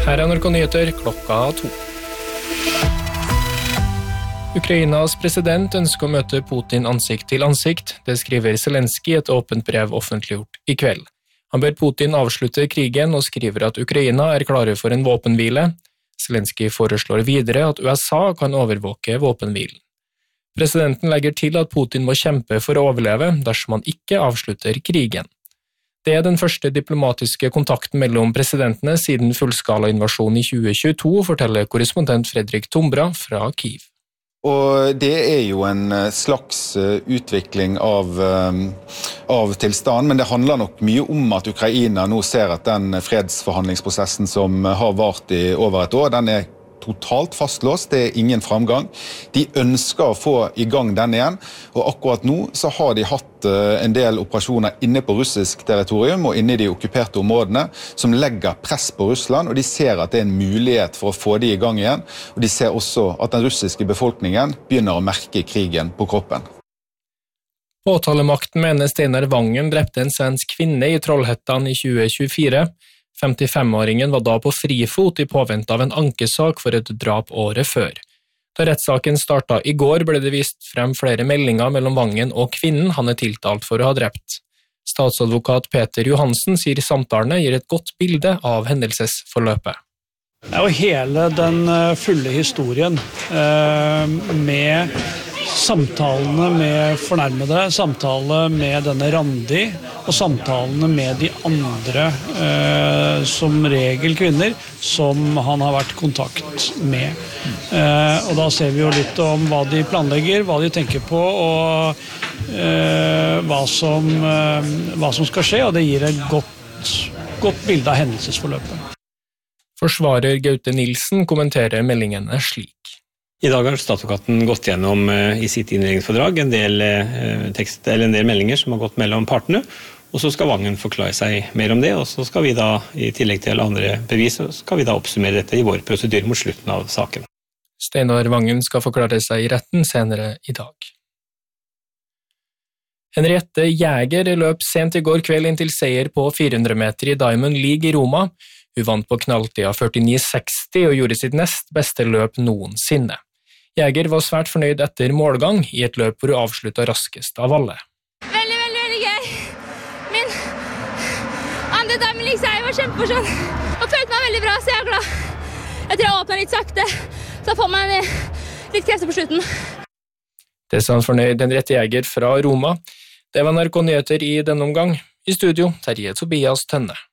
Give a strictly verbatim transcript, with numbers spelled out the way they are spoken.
Her er N R K Nyheter klokka to. Ukrainas president ønsker å møte Putin ansikt til ansikt. Det skriver Zelensky i et åpent brev offentliggjort i kveld. Han ber Putin avslutte krigen og skriver at Ukraina er klare for en våpenhvile. Zelensky foreslår videre at U S A kan overvåke våpenhvilen. Presidenten legger til at Putin må kjempe for å overleve dersom han ikke avslutter krigen. Det er den første diplomatiske kontakten mellom presidentene siden fullskala-invasjonen i tjue tjueto, forteller korrespondent Fredrik Tombra fra Kyiv. Og det er jo en slags utvikling av, av tilstand, men det handler nok mye om at Ukraina nå ser at den fredsforhandlingsprosessen som har vart i over et år, den er totalt fastlåst, det er ingen framgang. De ønsker å få i gang den igjen, og akkurat nå så har de hatt en del operasjoner inne på russisk territorium og inne i de okkuperte områdene som legger press på Russland, og de ser at det er en mulighet for å få de i gang igjen, og de ser også at den russiske befolkningen begynner å merke krigen på kroppen. Påtalemakten mener Steinar Vangen drepte en svensk kvinne i Trollhättan i tjue tjuefire. femtifem-åringen var da på frifot i påvent av en ankesak for et drap året før. Da rettssaken startet i går ble det vist frem flere meldinger mellom Vangen og kvinnen han er tiltalt for å ha drept. Statsadvokat Peter Johansen sier samtalene gir et godt bilde av hendelsesforløpet. Det er jo hele den fulle historien med samtalene med fornærmede, samtale med denne Randi og samtalene med de andre, eh, som regel kvinner, som han har vært i kontakt med. Eh, og da ser vi jo litt om hva de planlegger, hva de tenker på, og eh, hva, som, eh, hva som skal skje, og det gir et godt, godt bilde av hendelsesforløpet. Forsvarer Gaute Nilsen kommenterer meldingene slik. I dag har statsadvokaten gått gjennom uh, i sitt innledningsfordrag en del, uh, tekst, eller en del meldinger som har gått mellom partene, og så skal Vangen forklare seg mer om det, og så skal vi da, i tillegg til andre bevis, skal vi da oppsummere dette i vår prosedyr mot slutten av saken. Steinar Vangen skal forklare seg i retten senere i dag. Henriette Jæger løp sent i går kveld inn til seier på fire hundre meter i Diamond League i Roma. Hun vant på knalltida førtini seksti og gjorde sitt nest beste løp noensinne. Jæger var svært fornøyd etter målgang i et løp hvor hun avsluttet raskest av alle. Veldig, veldig, veldig gøy. Min andre Diamond League-seier var kjempemorsom. Og følte meg veldig bra, så jeg er glad. Jeg tror jeg åpnet litt sakte, så jeg får meg litt krefter på slutten. Det sa han fornøyd Henriette Jæger fra Roma. Det var N R K Nyheter i denne omgang. I studio, Terje Tobias Tønne.